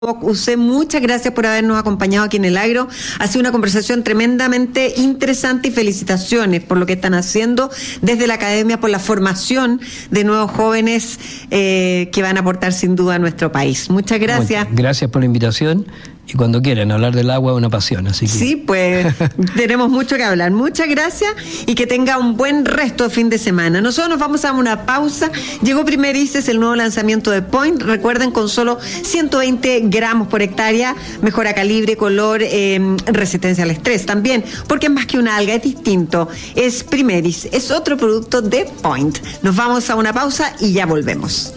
Usted, muchas gracias por habernos acompañado aquí en El Agro. Ha sido una conversación tremendamente interesante y felicitaciones por lo que están haciendo desde la Academia, por la formación de nuevos jóvenes que van a aportar sin duda a nuestro país. Muchas gracias. Gracias por la invitación. Y cuando quieran, hablar del agua es una pasión, así que... Sí, pues tenemos mucho que hablar. Muchas gracias y que tenga un buen resto de fin de semana. Nosotros nos vamos a una pausa. Llegó Primeris, el nuevo lanzamiento de Point. Recuerden, con solo 120 gramos por hectárea, mejora calibre, color, resistencia al estrés también, porque es más que una alga, es distinto. Es Primeris, es otro producto de Point. Nos vamos a una pausa y ya volvemos.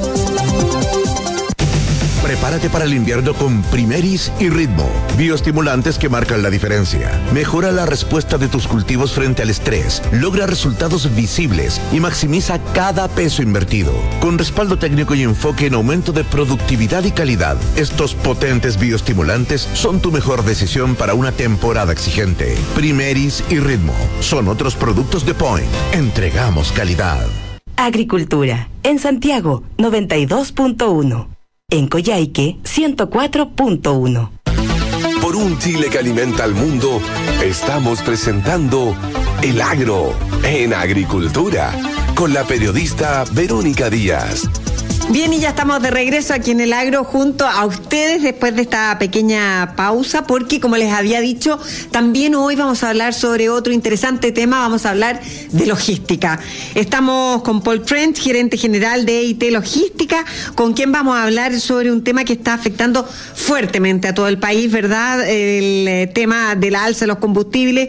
Prepárate para el invierno con Primeris y Ritmo, bioestimulantes que marcan la diferencia. Mejora la respuesta de tus cultivos frente al estrés, logra resultados visibles y maximiza cada peso invertido. Con respaldo técnico y enfoque en aumento de productividad y calidad, estos potentes bioestimulantes son tu mejor decisión para una temporada exigente. Primeris y Ritmo son otros productos de Point. Entregamos calidad. Agricultura. En Santiago, 92.1. En Coyhaique, 104.1. Por un Chile que alimenta al mundo, estamos presentando El Agro en Agricultura, con la periodista Verónica Díaz. Bien, y ya estamos de regreso aquí en El Agro junto a ustedes después de esta pequeña pausa, porque como les había dicho, también hoy vamos a hablar sobre otro interesante tema. Vamos a hablar de logística. Estamos con Paul French, gerente general de EIT Logística, con quien vamos a hablar sobre un tema que está afectando fuertemente a todo el país, ¿verdad? El tema de la alza de los combustibles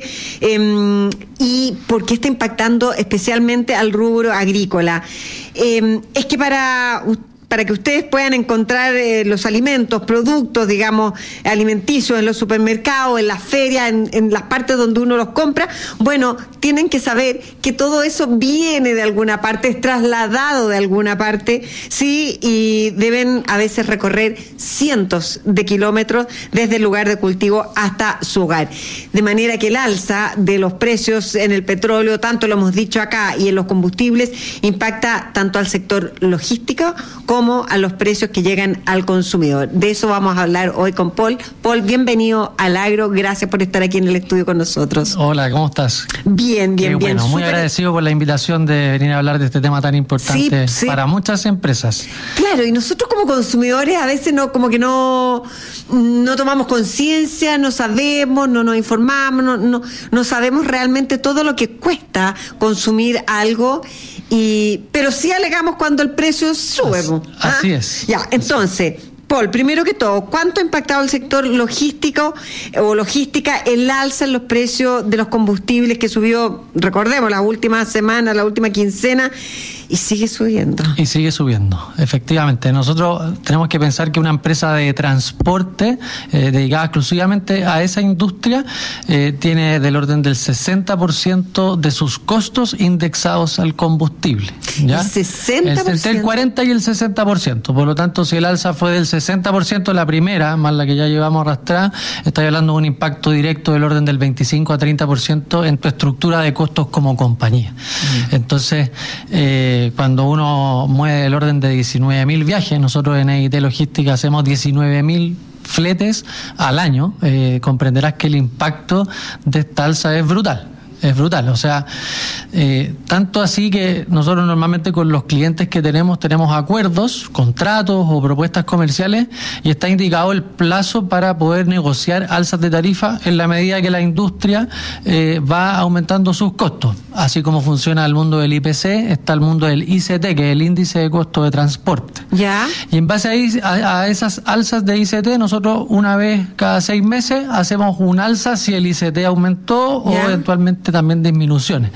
y por qué está impactando especialmente al rubro agrícola. Es que para que ustedes puedan encontrar los alimentos, productos, digamos, alimenticios en los supermercados, en las ferias, en las partes donde uno los compra, bueno, tienen que saber que todo eso viene de alguna parte, es trasladado de alguna parte, sí, y deben a veces recorrer cientos de kilómetros desde el lugar de cultivo hasta su hogar. De manera que el alza de los precios en el petróleo, tanto lo hemos dicho acá, y en los combustibles, impacta tanto al sector logístico como a los precios que llegan al consumidor. De eso vamos a hablar hoy con Paul. Paul, bienvenido al Agro. Gracias por estar aquí en el estudio con nosotros. Hola, ¿cómo estás? Bien. Bueno, muy agradecido por la invitación de venir a hablar de este tema tan importante para muchas empresas. Claro, y nosotros como consumidores a veces no tomamos conciencia, no sabemos, no nos informamos, no sabemos realmente todo lo que cuesta consumir algo, pero sí alegamos cuando el precio sube. Así es. Ya, entonces, Paul, primero que todo, ¿cuánto ha impactado el sector logístico o logística el alza en los precios de los combustibles que subió, recordemos, la última semana, la última quincena, y sigue subiendo? Y sigue subiendo, efectivamente. Nosotros tenemos que pensar que una empresa de transporte dedicada exclusivamente a esa industria tiene del orden del 60% de sus costos indexados al combustible, ¿ya? ¿El 60%? Entre el 40% y el 60%. Por lo tanto, si el alza fue del 60%, la primera, más la que ya llevamos arrastrada, está hablando de un impacto directo del orden del 25 a 30% en tu estructura de costos como compañía. Entonces, cuando uno mueve el orden de 19.000 viajes, nosotros en EIT Logística hacemos 19.000 fletes al año, comprenderás que el impacto de esta alza es brutal. Es brutal, o sea, tanto así que nosotros normalmente con los clientes que tenemos acuerdos, contratos o propuestas comerciales, y está indicado el plazo para poder negociar alzas de tarifa en la medida que la industria va aumentando sus costos. Así como funciona el mundo del IPC, está el mundo del ICT, que es el índice de costo de transporte. ¿Ya? Y en base a esas alzas de ICT, nosotros una vez cada 6 meses hacemos un alza si el ICT aumentó o eventualmente también disminuciones.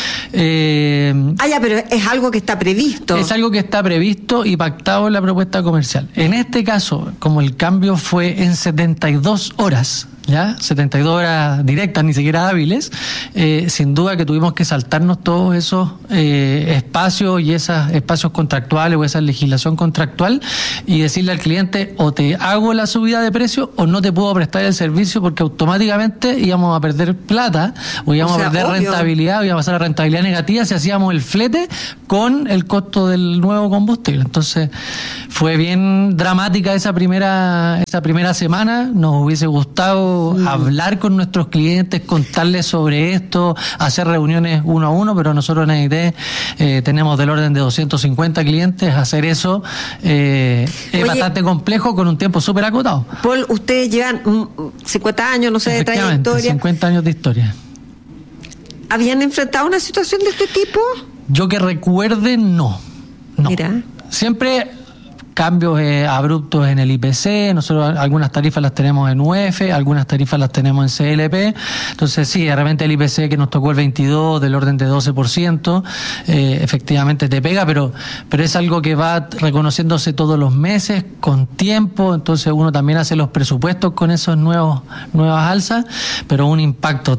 Pero es algo que está previsto. Es algo que está previsto y pactado en la propuesta comercial. En este caso, como el cambio fue en 72 horas, ¿ya? 72 horas directas, ni siquiera hábiles. Sin duda que tuvimos que saltarnos todos esos espacios y esos espacios contractuales o esa legislación contractual y decirle al cliente: o te hago la subida de precio o no te puedo prestar el servicio, porque automáticamente íbamos a perder plata o íbamos a perder rentabilidad, o íbamos a pasar a rentabilidad negativa si hacíamos el flete con el costo del nuevo combustible. Entonces fue bien dramática esa primera semana. Nos hubiese gustado hablar con nuestros clientes, contarles sobre esto, hacer reuniones uno a uno, pero nosotros en EIT tenemos del orden de 250 clientes. Hacer eso es bastante complejo con un tiempo súper acotado. Paul, ustedes llevan 50 años, no sé, de trayectoria. 50 años de historia. ¿Habían enfrentado una situación de este tipo? Yo que recuerde, no. Mira. Siempre cambios abruptos en el IPC. Nosotros algunas tarifas las tenemos en UF, algunas tarifas las tenemos en CLP. Entonces sí, de repente el IPC que nos tocó el 22, del orden de 12%, efectivamente te pega, pero es algo que va reconociéndose todos los meses, con tiempo. Entonces uno también hace los presupuestos con esos nuevas alzas, pero un impacto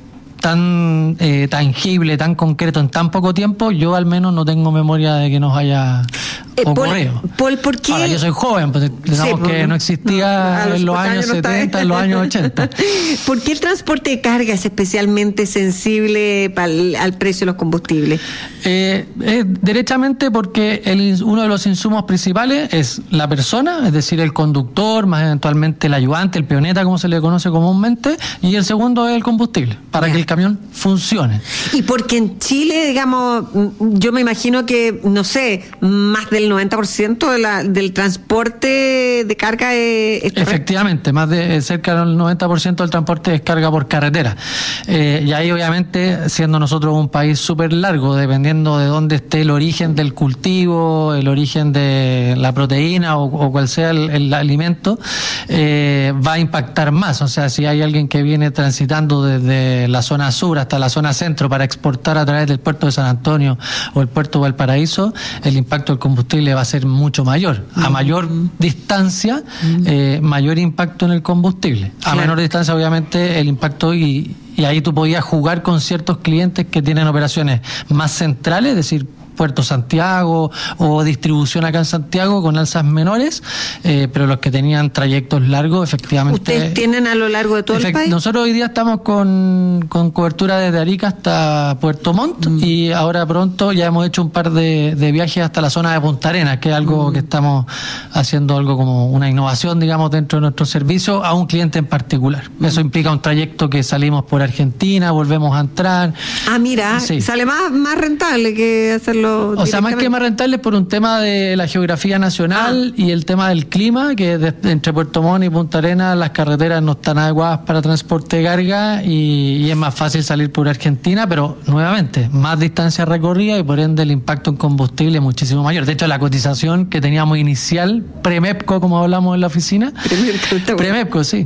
tan tangible, tan concreto en tan poco tiempo, yo al menos no tengo memoria de que nos haya ocurrido. Paul, ¿por qué? Ahora, yo soy joven, pues digamos que no existía en los años 70, en los años 80. ¿Por qué el transporte de carga es especialmente sensible al precio de los combustibles? Derechamente porque uno de los insumos principales es la persona, es decir, el conductor, más eventualmente el ayudante, el peoneta, como se le conoce comúnmente, y el segundo es el combustible, para que el camión funcione. Y porque en Chile, digamos, yo me imagino que, no sé, más del 90% del transporte de carga es efectivamente, más de cerca del 90% del transporte es carga por carretera. Y ahí obviamente, siendo nosotros un país súper largo, dependiendo de dónde esté el origen del cultivo, el origen de la proteína o cual sea el alimento, va a impactar más. O sea, si hay alguien que viene transitando desde la zona sur hasta la zona centro para exportar a través del puerto de San Antonio o el puerto de Valparaíso, el impacto del combustible va a ser mucho mayor. A mayor distancia, mayor impacto en el combustible. A menor distancia, obviamente, el impacto y ahí tú podías jugar con ciertos clientes que tienen operaciones más centrales, es decir, Puerto Santiago o distribución acá en Santiago con alzas menores, pero los que tenían trayectos largos, efectivamente. ¿Ustedes tienen a lo largo de todo el país? Nosotros hoy día estamos con cobertura desde Arica hasta Puerto Montt y ahora pronto ya hemos hecho un par de viajes hasta la zona de Punta Arenas, que es algo que estamos haciendo, algo como una innovación, digamos, dentro de nuestro servicio a un cliente en particular. Eso implica un trayecto que salimos por Argentina, volvemos a entrar. Ah, mira, sale más rentable que hacerlo. O sea, más que más rentable por un tema de la geografía nacional y el tema del clima, que entre Puerto Montt y Punta Arenas las carreteras no están adecuadas para transporte de carga y es más fácil salir por Argentina, pero nuevamente, más distancia recorrida y por ende el impacto en combustible es muchísimo mayor. De hecho, la cotización que teníamos inicial, pre-MEPCO, como hablamos en la oficina, pre-MEPCO, sí,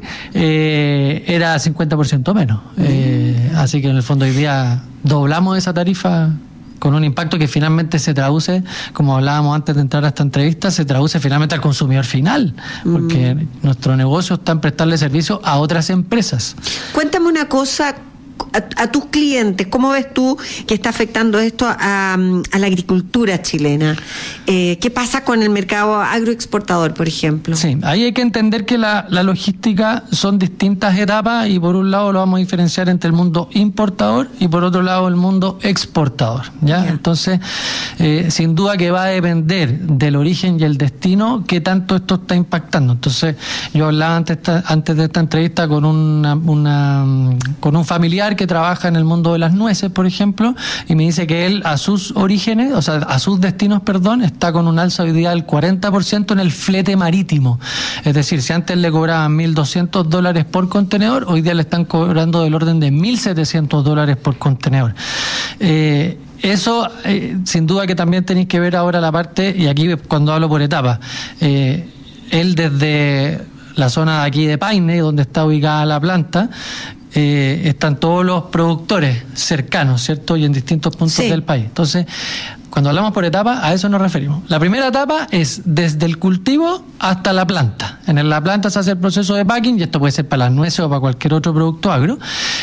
era 50% menos. Así que en el fondo hoy día doblamos esa tarifa con un impacto que finalmente se traduce, como hablábamos antes de entrar a esta entrevista, se traduce finalmente al consumidor final, porque nuestro negocio está en prestarle servicio a otras empresas. Cuéntame una cosa, a tus clientes, ¿cómo ves tú que está afectando esto a la agricultura chilena? ¿Qué pasa con el mercado agroexportador, por ejemplo? Sí, ahí hay que entender que la logística son distintas etapas y por un lado lo vamos a diferenciar entre el mundo importador y por otro lado el mundo exportador, ¿ya? Entonces, sin duda que va a depender del origen y el destino qué tanto esto está impactando. Entonces, yo hablaba antes de esta entrevista con un familiar que trabaja en el mundo de las nueces, por ejemplo, y me dice que él a sus orígenes, o sea, a sus destinos, perdón, está con un alza hoy día del 40% en el flete marítimo. Es decir, si antes le cobraban $1.200 por contenedor, hoy día le están cobrando del orden de $1.700 por contenedor. Eso, sin duda que también tenéis que ver ahora la parte, y aquí cuando hablo por etapas, él desde la zona de aquí de Paine, donde está ubicada la planta, están todos los productores cercanos, ¿cierto? Y en distintos puntos del país. Entonces, Cuando hablamos por etapa, a eso nos referimos. La primera etapa es desde el cultivo hasta la planta. En la planta se hace el proceso de packing, y esto puede ser para las nueces o para cualquier otro producto agro.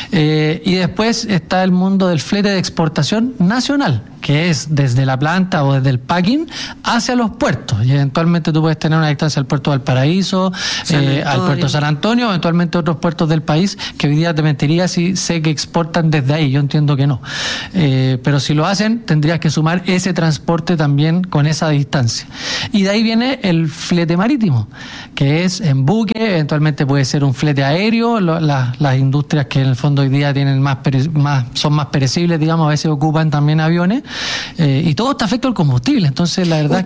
Y después está el mundo del flete de exportación nacional, que es desde la planta o desde el packing hacia los puertos. Y eventualmente tú puedes tener una distancia al puerto de Valparaíso, al puerto de San Antonio, eventualmente otros puertos del país, que hoy día te mentiría si sé que exportan desde ahí. Yo entiendo que no. Pero si lo hacen, tendrías que sumar ese transporte también con esa distancia. Y de ahí viene el flete marítimo, que es en buque, eventualmente puede ser un flete aéreo. Las industrias que en el fondo hoy día tienen son más perecibles, digamos, a veces ocupan también aviones, y todo está afecto al combustible. Entonces la verdad es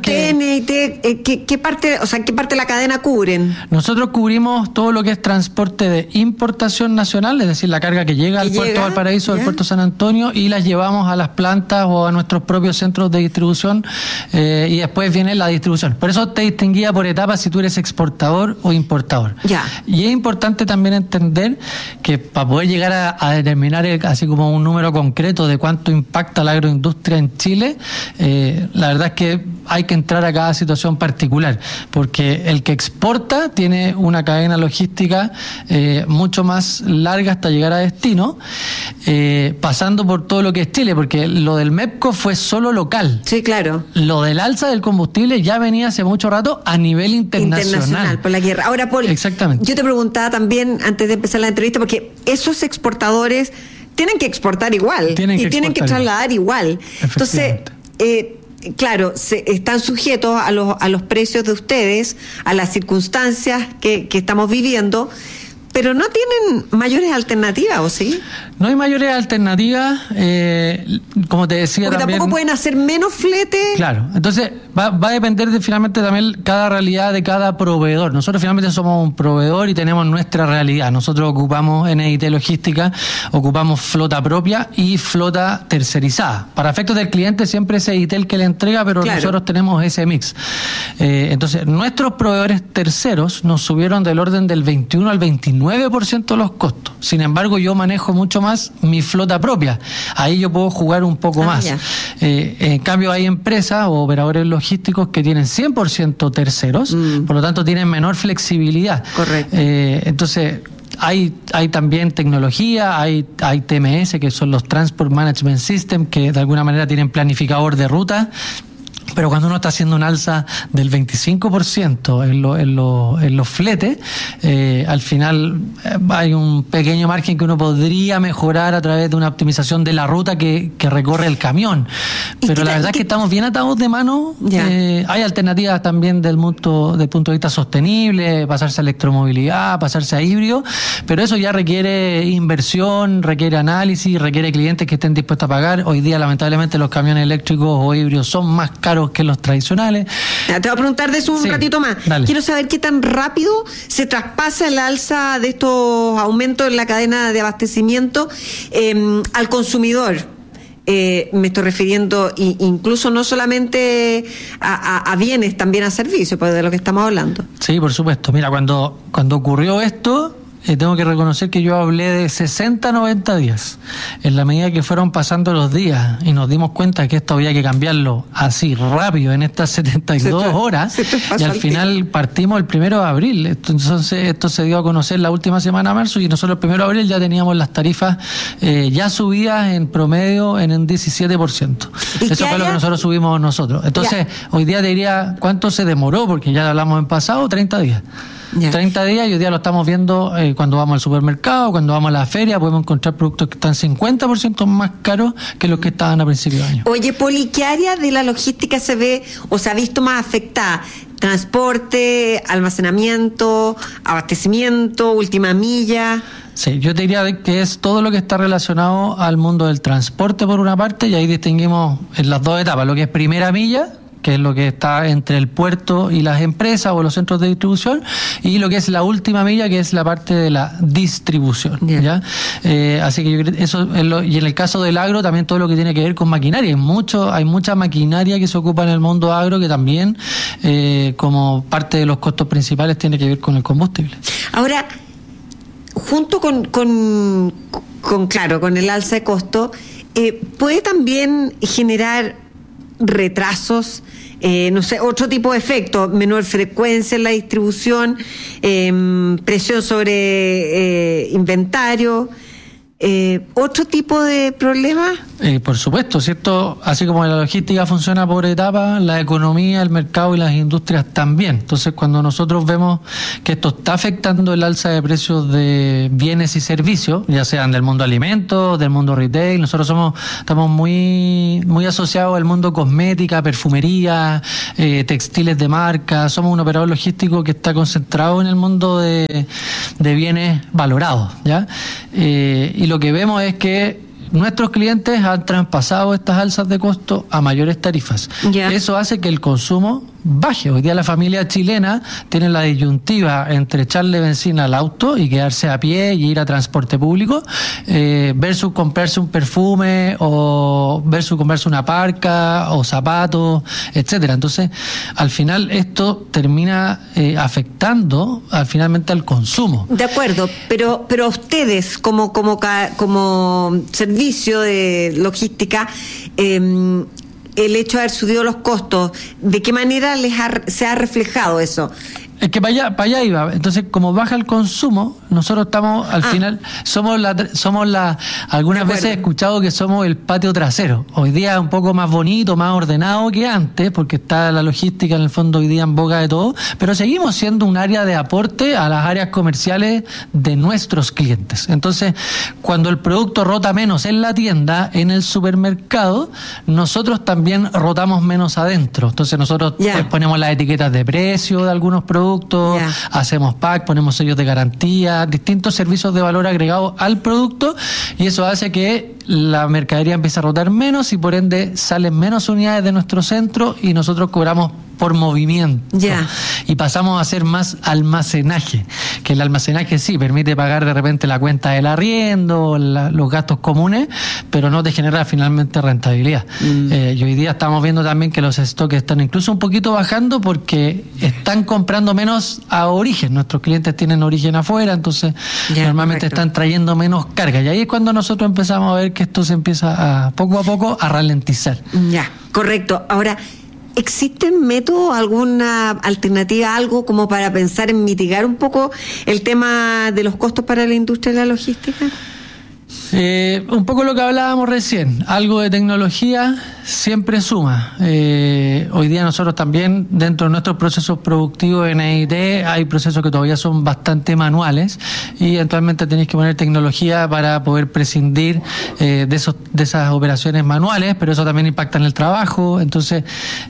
que ¿qué parte de la cadena cubren? Nosotros cubrimos todo lo que es transporte de importación nacional, es decir, la carga que llega al puerto de Valparaíso, al puerto San Antonio, y las llevamos a las plantas o a nuestros propios centros de distribución, y después viene la distribución. Por eso te distinguía por etapas si tú eres exportador o importador. Ya. Y es importante también entender que para poder llegar a determinar así como un número concreto de cuánto impacta la agroindustria en Chile, la verdad es que hay que entrar a cada situación particular, porque el que exporta tiene una cadena logística mucho más larga hasta llegar a destino, pasando por todo lo que es Chile, porque lo del MEPCO fue solo local. Sí, claro. Lo del alza del combustible ya venía hace mucho rato a nivel internacional. Por la guerra. Ahora, Poli, exactamente. Yo te preguntaba también, antes de empezar la entrevista, porque esos exportadores tienen que exportar igual, tienen que trasladar igual. Entonces, claro, están sujetos a los precios de ustedes, a las circunstancias que estamos viviendo, pero no tienen mayores alternativas, ¿o sí? No hay mayores alternativas, como te decía. Porque también, tampoco pueden hacer menos flete. Claro, entonces va a depender finalmente también cada realidad de cada proveedor. Nosotros finalmente somos un proveedor y tenemos nuestra realidad. Nosotros ocupamos NIT Logística, ocupamos flota propia y flota tercerizada. Para efectos del cliente siempre es EIT el que le entrega, pero claro, nosotros tenemos ese mix. Entonces, nuestros proveedores terceros nos subieron del orden del 21 al 29% los costos. Sin embargo, yo manejo mucho más mi flota propia. Ahí yo puedo jugar un poco más. En cambio, hay empresas o operadores logísticos que tienen 100% terceros, por lo tanto tienen menor flexibilidad. Correcto. Entonces, hay también tecnología, hay TMS, que son los Transport Management System, que de alguna manera tienen planificador de ruta. Pero cuando uno está haciendo un alza del 25% en los fletes, al final hay un pequeño margen que uno podría mejorar a través de una optimización de la ruta que recorre el camión. Pero la verdad es que estamos bien atados de mano. Hay alternativas también del punto de vista sostenible, pasarse a electromovilidad, pasarse a híbrido, pero eso ya requiere inversión, requiere análisis, requiere clientes que estén dispuestos a pagar. Hoy día, lamentablemente, los camiones eléctricos o híbridos son más caros que los tradicionales. Te voy a preguntar de eso un ratito más. Dale. Quiero saber qué tan rápido se traspasa el alza de estos aumentos en la cadena de abastecimiento al consumidor. Me estoy refiriendo incluso no solamente a bienes, también a servicios, pues de lo que estamos hablando. Sí, por supuesto. Mira, cuando ocurrió esto, tengo que reconocer que yo hablé de 60 a 90 días. En la medida que fueron pasando los días y nos dimos cuenta que esto había que cambiarlo así rápido en estas 72 horas, y al final partimos el 1 de abril. Entonces esto se dio a conocer la última semana de marzo, y nosotros el 1 de abril ya teníamos las tarifas ya subidas en promedio en un 17%. Eso fue lo que nosotros subimos nosotros. Entonces, hoy día te diría cuánto se demoró, porque ya hablamos en pasado, 30 días. 30 días, y hoy día lo estamos viendo cuando vamos al supermercado, cuando vamos a la feria, podemos encontrar productos que están 50% más caros que los que estaban a principios de año. Oye, Poli, ¿qué área de la logística se ve o se ha visto más afectada? ¿Transporte, almacenamiento, abastecimiento, última milla? Sí, yo te diría que es todo lo que está relacionado al mundo del transporte por una parte, y ahí distinguimos en las dos etapas, lo que es primera milla, que es lo que está entre el puerto y las empresas o los centros de distribución, y lo que es la última milla, que es la parte de la distribución. ¿Ya? Así que yo creo que eso es y en el caso del agro también todo lo que tiene que ver con maquinaria. Hay mucha maquinaria que se ocupa en el mundo agro que también, como parte de los costos principales, tiene que ver con el combustible. Ahora, junto con el alza de costo, puede también generar retrasos, no sé, otro tipo de efecto, menor frecuencia en la distribución, presión sobre inventario, otro tipo de problema. Por supuesto, ¿cierto? Así como la logística funciona por etapas, la economía, el mercado y las industrias también. Entonces, cuando nosotros vemos que esto está afectando el alza de precios de bienes y servicios, ya sean del mundo alimentos, del mundo retail, nosotros estamos muy asociados al mundo cosmética, perfumería, textiles de marca. Somos un operador logístico que está concentrado en el mundo de bienes valorados, ¿ya? Y lo que vemos es que nuestros clientes han traspasado estas alzas de costo a mayores tarifas. Yeah. Eso hace que el consumo baje. Hoy día la familia chilena tiene la disyuntiva entre echarle benzina al auto y quedarse a pie y ir a transporte público, versus comprarse un perfume o versus comprarse una parca o zapatos, etcétera. Entonces, al final esto termina afectando finalmente al consumo. De acuerdo, pero ustedes como servicio de logística, el hecho de haber subido los costos, ¿de qué manera se ha reflejado eso? Es que para allá iba. Entonces, como baja el consumo, nosotros estamos, al final, algunas veces he escuchado que somos el patio trasero. Hoy día es un poco más bonito, más ordenado que antes, porque está la logística en el fondo hoy día en boca de todo, pero seguimos siendo un área de aporte a las áreas comerciales de nuestros clientes. Entonces, cuando el producto rota menos en la tienda, en el supermercado, nosotros también rotamos menos adentro. Entonces, nosotros ponemos las etiquetas de precio de algunos productos, hacemos pack, ponemos sellos de garantía, distintos servicios de valor agregado al producto, y eso hace que la mercadería empiece a rotar menos y por ende salen menos unidades de nuestro centro y nosotros cobramos por movimiento. Y pasamos a hacer más almacenaje, que el almacenaje sí permite pagar de repente la cuenta del arriendo, los gastos comunes, pero no te genera finalmente rentabilidad. Y hoy día estamos viendo también que los stocks están incluso un poquito bajando porque están comprando menos a origen. Nuestros clientes tienen origen afuera, entonces normalmente están trayendo menos carga. Y ahí es cuando nosotros empezamos a ver que esto se empieza poco a poco a ralentizar. Correcto. Ahora, ¿existe método, alguna alternativa, algo como para pensar en mitigar un poco el tema de los costos para la industria de la logística? Un poco lo que hablábamos recién, algo de tecnología siempre suma. Hoy día nosotros también, dentro de nuestros procesos productivos en EIT, hay procesos que todavía son bastante manuales y eventualmente tenéis que poner tecnología para poder prescindir de esas operaciones manuales, pero eso también impacta en el trabajo. Entonces,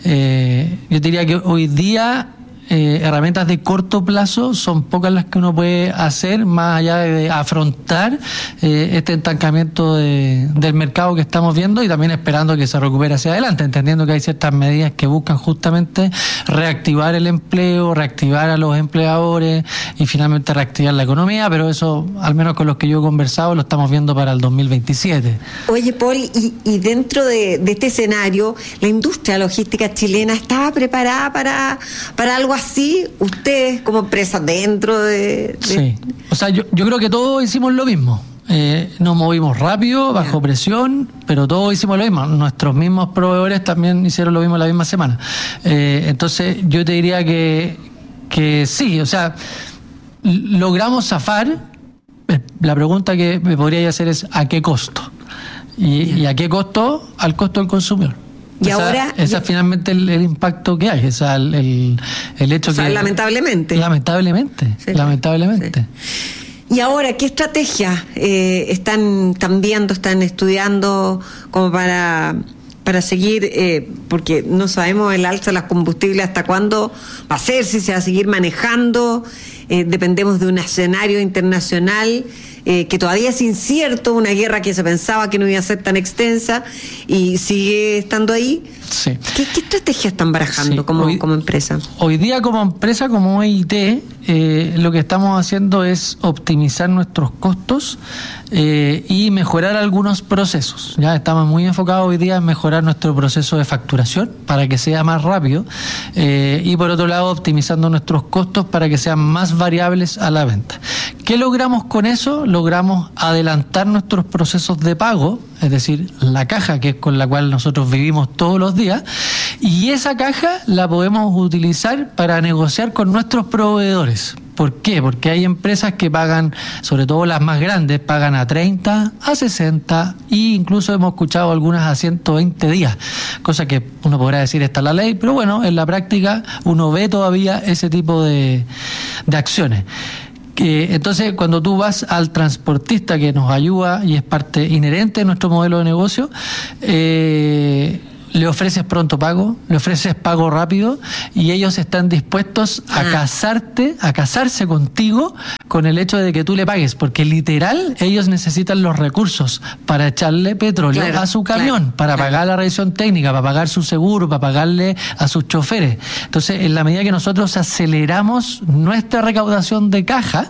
yo diría que hoy día herramientas de corto plazo son pocas las que uno puede hacer más allá de afrontar este estancamiento del mercado que estamos viendo y también esperando que se recupere hacia adelante, entendiendo que hay ciertas medidas que buscan justamente reactivar el empleo, reactivar a los empleadores y finalmente reactivar la economía, pero eso, al menos con los que yo he conversado, lo estamos viendo para el 2027. Oye, Paul, y dentro de este escenario, ¿la industria logística chilena estaba preparada para algo así? Ustedes como empresa dentro de... Sí, o sea, yo creo que todos hicimos lo mismo. Nos movimos rápido, bajo presión, pero todos hicimos lo mismo. Nuestros mismos proveedores también hicieron lo mismo la misma semana. Entonces yo te diría que sí, o sea, logramos zafar. La pregunta que me podría hacer es ¿a qué costo? ¿Y a qué costo? Al costo del consumidor. Y ahora esa finalmente el impacto que hay, el hecho, o sea, que lamentablemente sí. Y ahora, ¿qué estrategias están viendo, están estudiando como para seguir, porque no sabemos el alza de los combustibles hasta cuándo va a ser, si se va a seguir manejando, dependemos de un escenario internacional que todavía es incierto, una guerra que se pensaba que no iba a ser tan extensa y sigue estando ahí? Sí. ¿Qué estrategias están barajando como empresa? Hoy día como empresa, como EIT, lo que estamos haciendo es optimizar nuestros costos y mejorar algunos procesos. Ya estamos muy enfocados hoy día en mejorar nuestro proceso de facturación para que sea más rápido y por otro lado optimizando nuestros costos para que sean más variables a la venta. ¿Qué logramos con eso? Logramos adelantar nuestros procesos de pago, es decir, la caja que es con la cual nosotros vivimos todos los días, y esa caja la podemos utilizar para negociar con nuestros proveedores. ¿Por qué? Porque hay empresas que pagan, sobre todo las más grandes, pagan a 30, a 60 e incluso hemos escuchado algunas a 120 días, cosa que uno podrá decir está la ley, pero bueno, en la práctica uno ve todavía ese tipo de acciones. Entonces, cuando tú vas al transportista que nos ayuda y es parte inherente de nuestro modelo de negocio, le ofreces pronto pago, le ofreces pago rápido y ellos están dispuestos a casarse contigo con el hecho de que tú le pagues, porque literal ellos necesitan los recursos para echarle petróleo a su camión, para pagar la revisión técnica, para pagar su seguro, para pagarle a sus choferes. Entonces, en la medida que nosotros aceleramos nuestra recaudación de caja,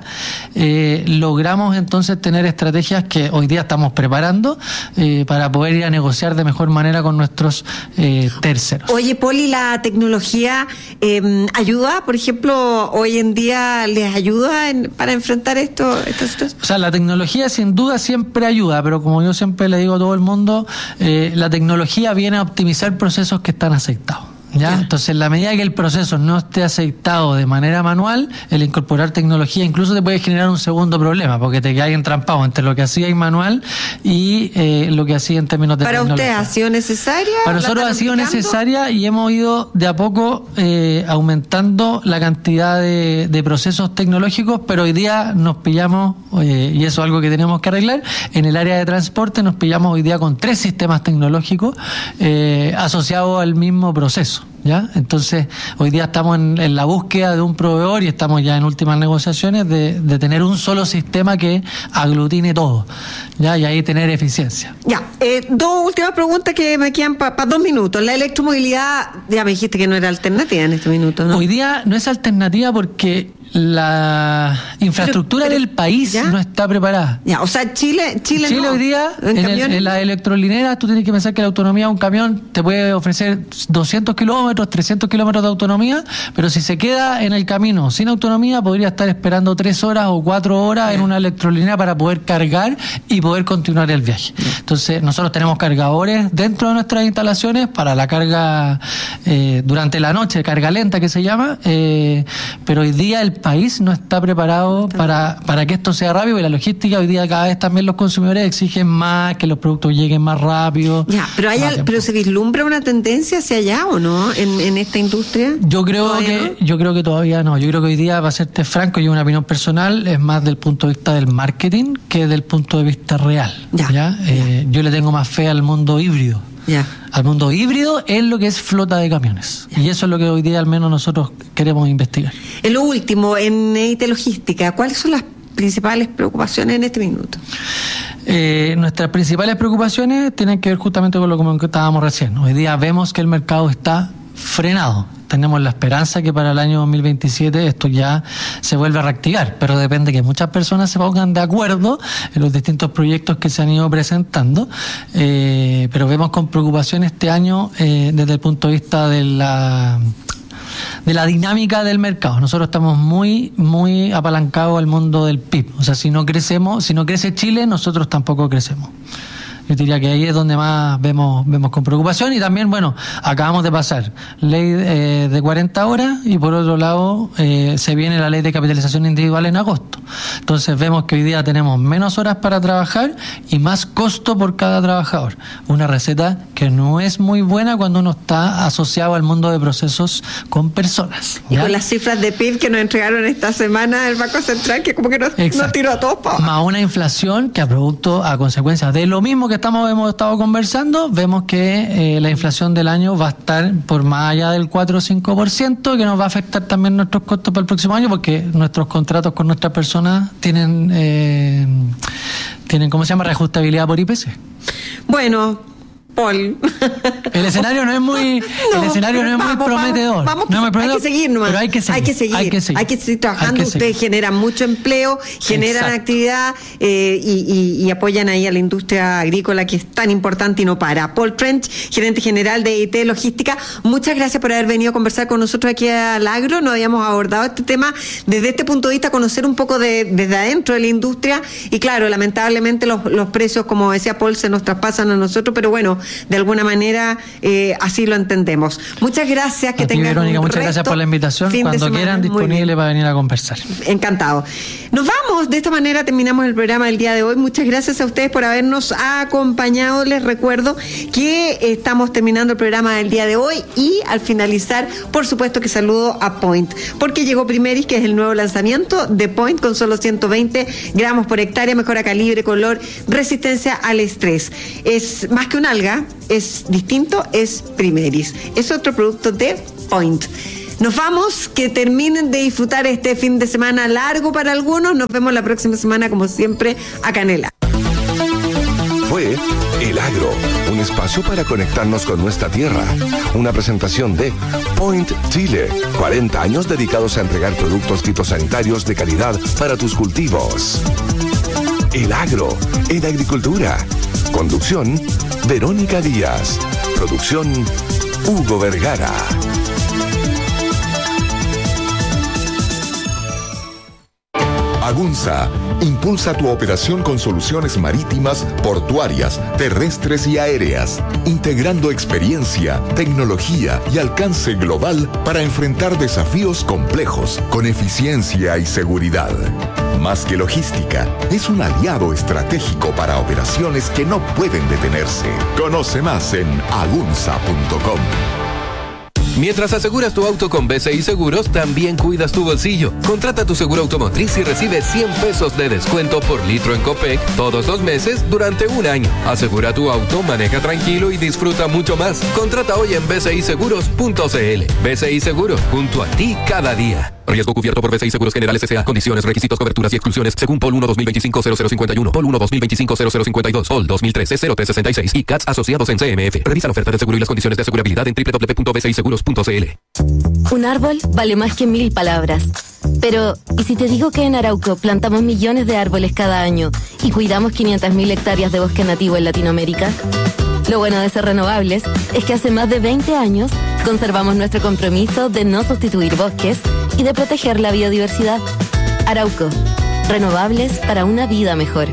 logramos entonces tener estrategias que hoy día estamos preparando para poder ir a negociar de mejor manera con nuestros terceros. Oye, Poli, ¿la tecnología ayuda? Por ejemplo, hoy en día les ayuda para enfrentar esta situación. O sea, la tecnología sin duda siempre ayuda, pero como yo siempre le digo a todo el mundo, la tecnología viene a optimizar procesos que están aceptados. ¿Ya? Entonces, en la medida que el proceso no esté aceptado de manera manual, el incorporar tecnología incluso te puede generar un segundo problema, porque te quedas entrampado entre lo que hacía en manual y lo que hacía en términos de tecnología. ¿Para usted ha sido necesaria? Para nosotros ha sido necesaria y hemos ido de a poco aumentando la cantidad de procesos tecnológicos, pero hoy día nos pillamos, y eso es algo que tenemos que arreglar, en el área de transporte nos pillamos hoy día con 3 sistemas tecnológicos asociados al mismo proceso. ¿Ya? Entonces, hoy día estamos en la búsqueda de un proveedor y estamos ya en últimas negociaciones de tener un solo sistema que aglutine todo, ¿ya? Y ahí tener eficiencia. Ya, 2 últimas preguntas que me quedan para 2 minutos. La electromovilidad, ya me dijiste que no era alternativa en este minuto, ¿no? Hoy día no es alternativa porque la infraestructura del país no está preparada. Ya, o sea, Chile no. Hoy día, en las electrolineras, tú tienes que pensar que la autonomía de un camión te puede ofrecer 200 kilómetros, 300 kilómetros de autonomía, pero si se queda en el camino sin autonomía, podría estar esperando 3 horas o 4 horas en una electrolinera para poder cargar y poder continuar el viaje. Entonces, nosotros tenemos cargadores dentro de nuestras instalaciones para la carga durante la noche, carga lenta que se llama, pero hoy día el país no está preparado para que esto sea rápido, y la logística hoy día cada vez también los consumidores exigen más, que los productos lleguen más rápido. Ya, pero se vislumbra una tendencia hacia allá o no en esta industria. Yo creo que todavía no. Yo creo que hoy día, para serte franco, y una opinión personal, es más del punto de vista del marketing que del punto de vista real. Yo le tengo más fe al mundo híbrido. Al mundo híbrido es lo que es flota de camiones. Y eso es lo que hoy día al menos nosotros queremos investigar. En lo último, en IT Logística, ¿cuáles son las principales preocupaciones en este minuto? Nuestras principales preocupaciones tienen que ver justamente con lo que comentábamos recién. Hoy día vemos que el mercado está frenado. Tenemos la esperanza que para el año 2027 esto ya se vuelva a reactivar, pero depende que muchas personas se pongan de acuerdo en los distintos proyectos que se han ido presentando, pero vemos con preocupación este año desde el punto de vista de la dinámica del mercado. Nosotros estamos muy apalancados al mundo del PIB. O sea, si no crece Chile, nosotros tampoco crecemos. Yo diría que ahí es donde más vemos con preocupación. Y también, bueno, acabamos de pasar ley de 40 horas y por otro lado se viene la ley de capitalización individual en agosto. Entonces vemos que hoy día tenemos menos horas para trabajar y más costo por cada trabajador. Una receta que no es muy buena cuando uno está asociado al mundo de procesos con personas, ¿ya? Y con las cifras de PIB que nos entregaron esta semana el Banco Central, que como que nos tiró a todos para abajo. Más una inflación que a consecuencia de lo mismo que hemos estado conversando, vemos que la inflación del año va a estar por más allá del 4 o 5%, que nos va a afectar también nuestros costos para el próximo año, porque nuestros contratos con nuestras personas tienen ¿cómo se llama? Reajustabilidad por IPC. Bueno, Paul. El escenario no es muy, prometedor. Hay que seguir nomás. Pero hay que seguir trabajando. Ustedes generan mucho empleo, generan actividad y apoyan ahí a la industria agrícola, que es tan importante y no para. Paul French, gerente general de IT Logística, muchas gracias por haber venido a conversar con nosotros aquí al Agro. No habíamos abordado este tema desde este punto de vista, conocer un poco desde adentro de la industria, y claro, lamentablemente los precios, como decía Paul, se nos traspasan a nosotros, pero bueno, de alguna manera así lo entendemos. Muchas gracias, que tengan Verónica, muchas gracias por la invitación. Cuando quieran, disponible para venir a conversar. Encantado. Nos vamos, de esta manera terminamos el programa del día de hoy. Muchas gracias a ustedes por habernos acompañado. Les recuerdo que estamos terminando el programa del día de hoy, y al finalizar, por supuesto que saludo a Point, porque llegó Primeris, que es el nuevo lanzamiento de Point, con solo 120 gramos por hectárea, mejora calibre, color, resistencia al estrés. Es más que un alga, es distinto, es Primeris. Es otro producto de Point. Nos vamos, que terminen de disfrutar este fin de semana largo para algunos. Nos vemos la próxima semana, como siempre, a Canela. Fue El Agro, un espacio para conectarnos con nuestra tierra. Una presentación de Point Chile, 40 años dedicados a entregar productos fitosanitarios de calidad para tus cultivos. El Agro, en agricultura. Conducción, Verónica Díaz. Producción, Hugo Vergara. Agunza impulsa tu operación con soluciones marítimas, portuarias, terrestres y aéreas, integrando experiencia, tecnología y alcance global para enfrentar desafíos complejos con eficiencia y seguridad. Más que logística, es un aliado estratégico para operaciones que no pueden detenerse. Conoce más en agunza.com. Mientras aseguras tu auto con BCI Seguros, también cuidas tu bolsillo. Contrata tu seguro automotriz y recibe 100 pesos de descuento por litro en Copec todos los meses durante un año. Asegura tu auto, maneja tranquilo y disfruta mucho más. Contrata hoy en bciseguros.cl. BCI Seguros, junto a ti cada día. Riesgo cubierto por BCI Seguros Generales S.A. Condiciones, requisitos, coberturas y exclusiones según Pol 1 2025-0051, Pol 1 2025-0052, Pol 2013-0366 y CATS asociados en CMF. Revisa la oferta de seguro y las condiciones de asegurabilidad en www.bciseguros.cl. Un árbol vale más que 1000 palabras. Pero, ¿y si te digo que en Arauco plantamos millones de árboles cada año y cuidamos 500.000 hectáreas de bosque nativo en Latinoamérica? Lo bueno de ser renovables es que hace más de 20 años conservamos nuestro compromiso de no sustituir bosques y de proteger la biodiversidad. Arauco, renovables para una vida mejor.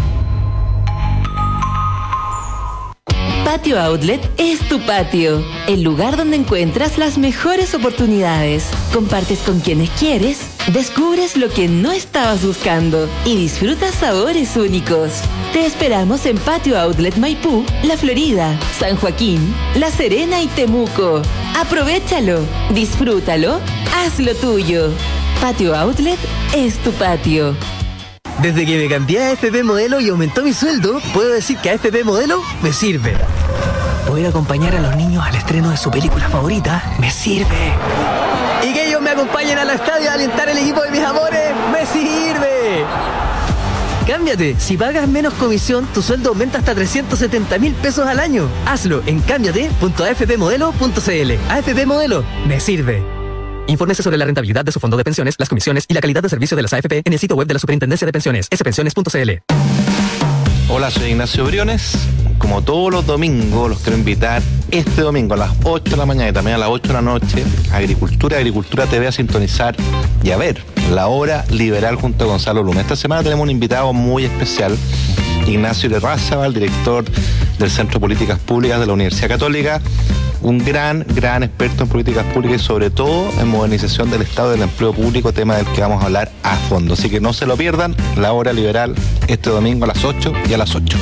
Patio Outlet es tu patio, el lugar donde encuentras las mejores oportunidades. Compartes con quienes quieres, descubres lo que no estabas buscando y disfrutas sabores únicos. Te esperamos en Patio Outlet Maipú, La Florida, San Joaquín, La Serena y Temuco. Aprovéchalo, disfrútalo, hazlo tuyo. Patio Outlet es tu patio. Desde que me cambié a FP Modelo y aumentó mi sueldo, puedo decir que FP Modelo me sirve. Poder acompañar a los niños al estreno de su película favorita me sirve. Y que ellos me acompañen al estadio a alentar el equipo de mis amores me sirve. Cámbiate. Si pagas menos comisión, tu sueldo aumenta hasta 370.000 pesos al año. Hazlo en cámbiate.afpmodelo.cl. AFP Modelo me sirve. Infórmese sobre la rentabilidad de su fondo de pensiones, las comisiones y la calidad de servicio de las AFP en el sitio web de la Superintendencia de Pensiones, spensiones.cl. Hola, soy Ignacio Briones. Como todos los domingos, los quiero invitar este domingo a las 8 de la mañana y también a las 8 de la noche a Agricultura TV a sintonizar y a ver La Hora Liberal junto a Gonzalo Luna. Esta semana tenemos un invitado muy especial, Ignacio Lerrázaval, director del Centro de Políticas Públicas de la Universidad Católica, un gran experto en políticas públicas y sobre todo en modernización del Estado del empleo público, tema del que vamos a hablar a fondo. Así que no se lo pierdan, La Hora Liberal este domingo a las 8 y a las 8.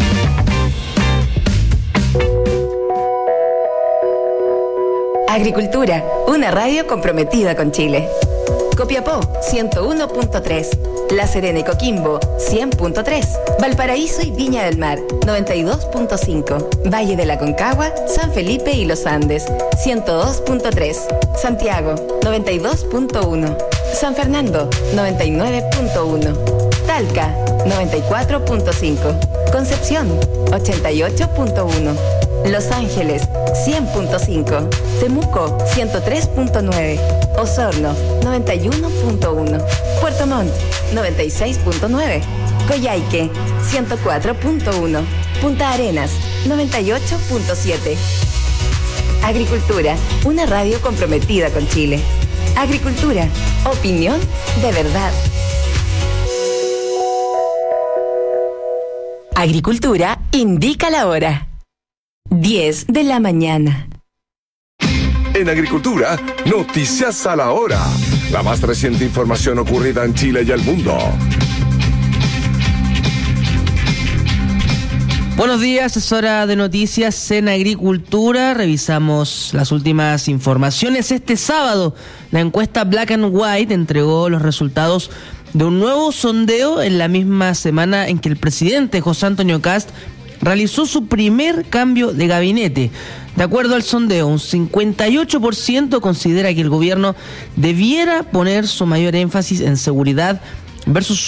Agricultura, una radio comprometida con Chile. Copiapó, 101.3. La Serena y Coquimbo, 100.3. Valparaíso y Viña del Mar, 92.5. Valle de la Concagua, San Felipe y Los Andes, 102.3. Santiago, 92.1. San Fernando, 99.1. Talca, 94.5. Concepción, 88.1. Los Ángeles 100.5, Temuco 103.9, Osorno 91.1, Puerto Montt 96.9, Coyhaique 104.1, Punta Arenas 98.7. Agricultura, una radio comprometida con Chile. Agricultura, opinión de verdad. Agricultura indica la hora. 10 de la mañana. En Agricultura, noticias a la hora. La más reciente información ocurrida en Chile y el mundo. Buenos días, es hora de noticias en Agricultura. Revisamos las últimas informaciones. Este sábado, la encuesta Black and White entregó los resultados de un nuevo sondeo en la misma semana en que el presidente José Antonio Kast realizó su primer cambio de gabinete. De acuerdo al sondeo, un 58% considera que el gobierno debiera poner su mayor énfasis en seguridad versus